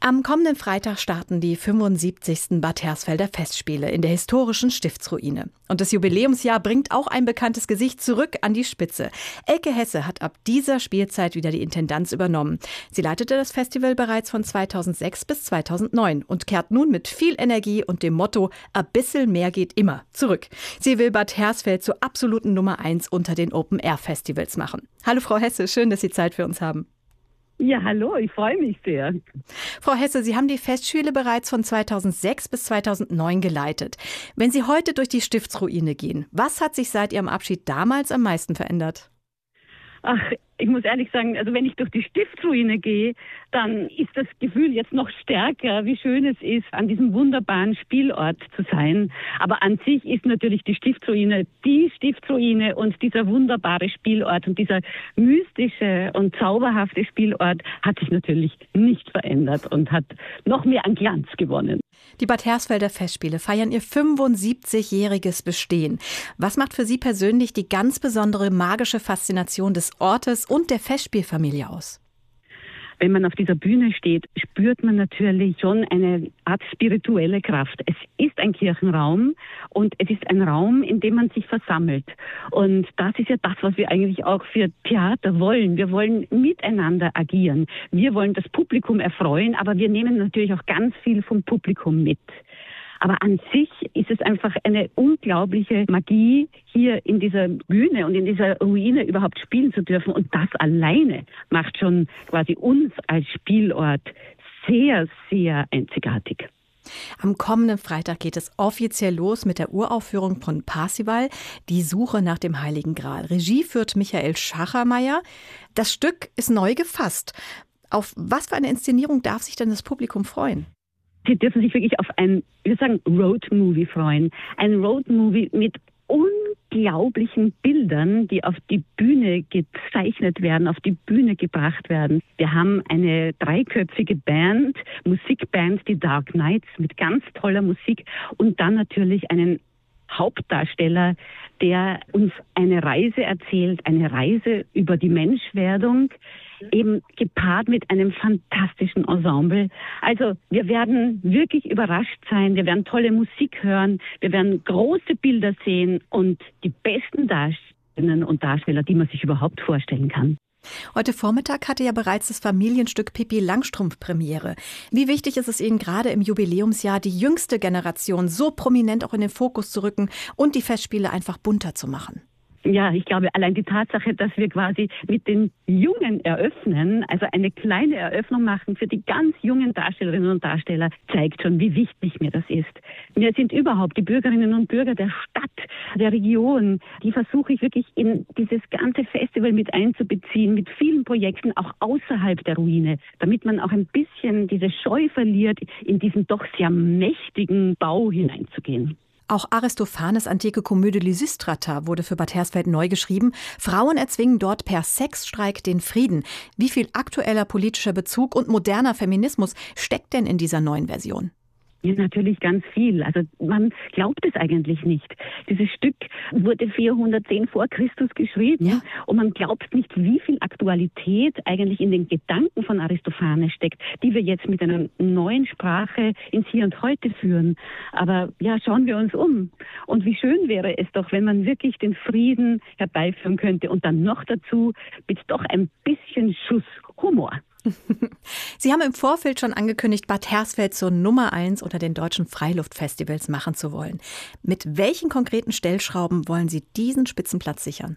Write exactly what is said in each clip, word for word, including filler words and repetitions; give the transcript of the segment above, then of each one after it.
Am kommenden Freitag starten die fünfundsiebzigsten Bad Hersfelder Festspiele in der historischen Stiftsruine. Und das Jubiläumsjahr bringt auch ein bekanntes Gesicht zurück an die Spitze. Elke Hesse hat ab dieser Spielzeit wieder die Intendanz übernommen. Sie leitete das Festival bereits von zweitausendsechs bis zweitausendneun und kehrt nun mit viel Energie und dem Motto „A bissel mehr geht immer" zurück. Sie will Bad Hersfeld zur absoluten Nummer eins unter den Open-Air-Festivals machen. Hallo Frau Hesse, schön, dass Sie Zeit für uns haben. Ja, hallo, ich freue mich sehr. Frau Hesse, Sie haben die Festspiele bereits von zweitausendsechs bis zweitausendneun geleitet. Wenn Sie heute durch die Stiftsruine gehen, was hat sich seit Ihrem Abschied damals am meisten verändert? Ach, ich muss ehrlich sagen, also wenn ich durch die Stiftsruine gehe, dann ist das Gefühl jetzt noch stärker, wie schön es ist, an diesem wunderbaren Spielort zu sein. Aber an sich ist natürlich die Stiftsruine die Stiftsruine und dieser wunderbare Spielort und dieser mystische und zauberhafte Spielort hat sich natürlich nicht verändert und hat noch mehr an Glanz gewonnen. Die Bad Hersfelder Festspiele feiern ihr fünfundsiebzigjähriges Bestehen. Was macht für Sie persönlich die ganz besondere magische Faszination des Ortes und der Festspielfamilie aus? Wenn man auf dieser Bühne steht, spürt man natürlich schon eine Art spirituelle Kraft. Es ist ein Kirchenraum und es ist ein Raum, in dem man sich versammelt. Und das ist ja das, was wir eigentlich auch für Theater wollen. Wir wollen miteinander agieren. Wir wollen das Publikum erfreuen, aber wir nehmen natürlich auch ganz viel vom Publikum mit. Aber an sich ist es einfach eine unglaubliche Magie, hier in dieser Bühne und in dieser Ruine überhaupt spielen zu dürfen. Und das alleine macht schon quasi uns als Spielort sehr, sehr einzigartig. Am kommenden Freitag geht es offiziell los mit der Uraufführung von Parzival, die Suche nach dem Heiligen Gral. Regie führt Michael Schachermeier. Das Stück ist neu gefasst. Auf was für eine Inszenierung darf sich denn das Publikum freuen? Sie dürfen sich wirklich auf ein, wir sagen, Road-Movie freuen. Ein Road-Movie mit unglaublichen Bildern, die auf die Bühne gezeichnet werden, auf die Bühne gebracht werden. Wir haben eine dreiköpfige Band, Musikband, die Dark Knights, mit ganz toller Musik und dann natürlich einen Hauptdarsteller, der uns eine Reise erzählt, eine Reise über die Menschwerdung, eben gepaart mit einem fantastischen Ensemble. Also wir werden wirklich überrascht sein, wir werden tolle Musik hören, wir werden große Bilder sehen und die besten Darstellerinnen und Darsteller, die man sich überhaupt vorstellen kann. Heute Vormittag hatte ja bereits das Familienstück Pippi Langstrumpf Premiere. Wie wichtig ist es Ihnen gerade im Jubiläumsjahr, die jüngste Generation so prominent auch in den Fokus zu rücken und die Festspiele einfach bunter zu machen? Ja, ich glaube, allein die Tatsache, dass wir quasi mit den Jungen eröffnen, also eine kleine Eröffnung machen für die ganz jungen Darstellerinnen und Darsteller, zeigt schon, wie wichtig mir das ist. Mir sind überhaupt die Bürgerinnen und Bürger der Stadt, der Region, die versuche ich wirklich in dieses ganze Festival mit einzubeziehen, mit vielen Projekten auch außerhalb der Ruine, damit man auch ein bisschen diese Scheu verliert, in diesen doch sehr mächtigen Bau hineinzugehen. Auch Aristophanes' antike Komödie Lysistrata wurde für Bad Hersfeld neu geschrieben. Frauen erzwingen dort per Sexstreik den Frieden. Wie viel aktueller politischer Bezug und moderner Feminismus steckt denn in dieser neuen Version? Ja, natürlich ganz viel. Also man glaubt es eigentlich nicht. Dieses Stück wurde vierhundertzehn vor Christus geschrieben, ja, und man glaubt nicht, wie viel Aktualität eigentlich in den Gedanken von Aristophanes steckt, die wir jetzt mit einer neuen Sprache ins Hier und Heute führen. Aber ja, schauen wir uns um. Und wie schön wäre es doch, wenn man wirklich den Frieden herbeiführen könnte und dann noch dazu mit doch ein bisschen Schuss Humor. Sie haben im Vorfeld schon angekündigt, Bad Hersfeld zur Nummer eins unter den deutschen Freiluftfestivals machen zu wollen. Mit welchen konkreten Stellschrauben wollen Sie diesen Spitzenplatz sichern?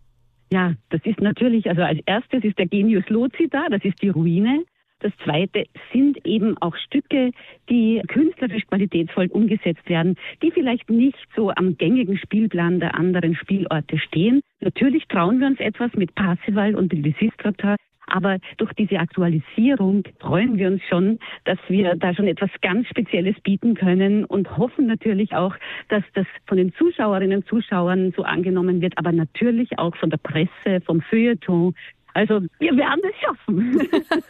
Ja, das ist natürlich, also als erstes ist der Genius Loci da, das ist die Ruine. Das zweite sind eben auch Stücke, die künstlerisch qualitätsvoll umgesetzt werden, die vielleicht nicht so am gängigen Spielplan der anderen Spielorte stehen. Natürlich trauen wir uns etwas mit Parzival und Lysistrata. Aber durch diese Aktualisierung freuen wir uns schon, dass wir da schon etwas ganz Spezielles bieten können und hoffen natürlich auch, dass das von den Zuschauerinnen und Zuschauern so angenommen wird, aber natürlich auch von der Presse, vom Feuilleton. Also wir werden es schaffen.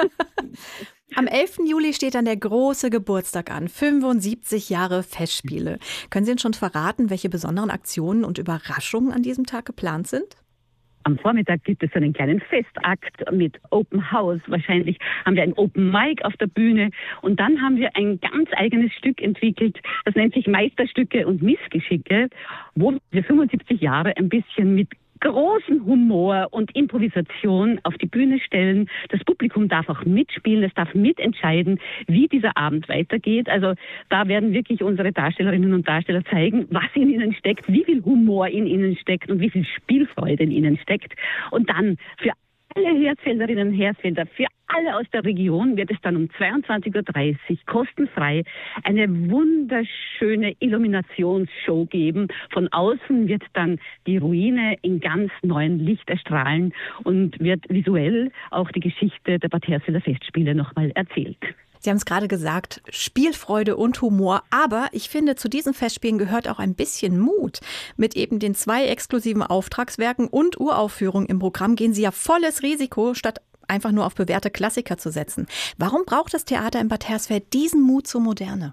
Am elften Juli steht dann der große Geburtstag an, fünfundsiebzig Jahre Festspiele. Können Sie uns schon verraten, welche besonderen Aktionen und Überraschungen an diesem Tag geplant sind? Am Vormittag gibt es einen kleinen Festakt mit Open House. Wahrscheinlich haben wir ein Open Mic auf der Bühne. Und dann haben wir ein ganz eigenes Stück entwickelt. Das nennt sich Meisterstücke und Missgeschicke, wo wir fünfundsiebzig Jahre ein bisschen mit großen Humor und Improvisation auf die Bühne stellen. Das Publikum darf auch mitspielen, es darf mitentscheiden, wie dieser Abend weitergeht. Also da werden wirklich unsere Darstellerinnen und Darsteller zeigen, was in ihnen steckt, wie viel Humor in ihnen steckt und wie viel Spielfreude in ihnen steckt. Und dann für alle Hersfelderinnen und Hersfelder, für alle aus der Region wird es dann um zweiundzwanzig Uhr dreißig kostenfrei eine wunderschöne Illuminationsshow geben. Von außen wird dann die Ruine in ganz neuem Licht erstrahlen und wird visuell auch die Geschichte der Bad Hersfelder Festspiele nochmal erzählt. Sie haben es gerade gesagt, Spielfreude und Humor. Aber ich finde, zu diesen Festspielen gehört auch ein bisschen Mut. Mit eben den zwei exklusiven Auftragswerken und Uraufführungen im Programm gehen Sie ja volles Risiko, statt einfach nur auf bewährte Klassiker zu setzen. Warum braucht das Theater in Bad Hersfeld diesen Mut zur Moderne?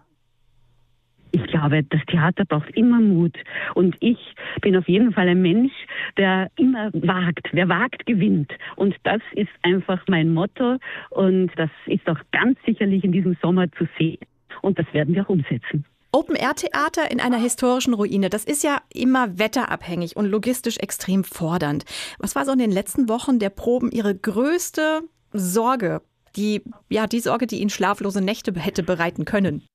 Ich glaube, das Theater braucht immer Mut. Und ich bin auf jeden Fall ein Mensch, der immer wagt. Wer wagt, gewinnt. Und das ist einfach mein Motto. Und das ist auch ganz sicherlich in diesem Sommer zu sehen. Und das werden wir auch umsetzen. Open-Air-Theater in einer historischen Ruine, das ist ja immer wetterabhängig und logistisch extrem fordernd. Was war so in den letzten Wochen der Proben Ihre größte Sorge? Die, ja, die Sorge, die Ihnen schlaflose Nächte hätte bereiten können?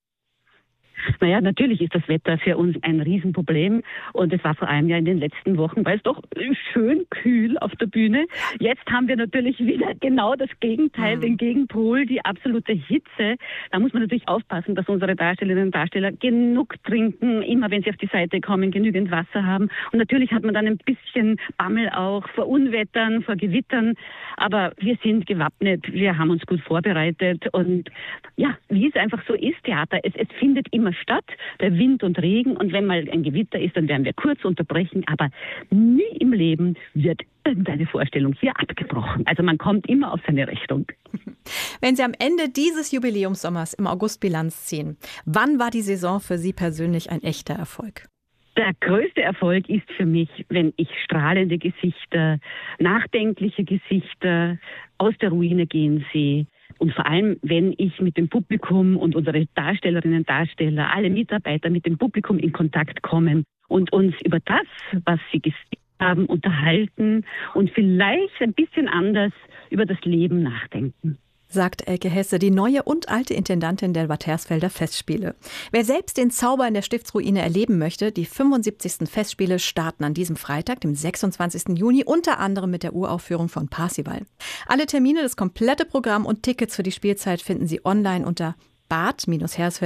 Naja, natürlich ist das Wetter für uns ein Riesenproblem und es war vor allem ja in den letzten Wochen, weil es doch schön kühl auf der Bühne. Jetzt haben wir natürlich wieder genau das Gegenteil, mhm. den Gegenpol, die absolute Hitze. Da muss man natürlich aufpassen, dass unsere Darstellerinnen und Darsteller genug trinken, immer wenn sie auf die Seite kommen, genügend Wasser haben. Und natürlich hat man dann ein bisschen Bammel auch vor Unwettern, vor Gewittern, aber wir sind gewappnet, wir haben uns gut vorbereitet und ja, wie es einfach so ist, Theater, es, es findet immer statt, der Wind und Regen. Und wenn mal ein Gewitter ist, dann werden wir kurz unterbrechen. Aber nie im Leben wird irgendeine Vorstellung hier abgebrochen. Also man kommt immer auf seine Rechnung. Wenn Sie am Ende dieses Jubiläumssommers im August Bilanz ziehen, wann war die Saison für Sie persönlich ein echter Erfolg? Der größte Erfolg ist für mich, wenn ich strahlende Gesichter, nachdenkliche Gesichter aus der Ruine gehen sehe. Und vor allem, wenn ich mit dem Publikum und unsere Darstellerinnen und Darsteller, alle Mitarbeiter mit dem Publikum in Kontakt kommen und uns über das, was sie gesehen haben, unterhalten und vielleicht ein bisschen anders über das Leben nachdenken. Sagt Elke Hesse, die neue und alte Intendantin der Bad Hersfelder Festspiele. Wer selbst den Zauber in der Stiftsruine erleben möchte, die fünfundsiebzigsten Festspiele starten an diesem Freitag, dem sechsundzwanzigsten Juni, unter anderem mit der Uraufführung von Parsival. Alle Termine, das komplette Programm und Tickets für die Spielzeit finden Sie online unter bad Bindestrich hersfeld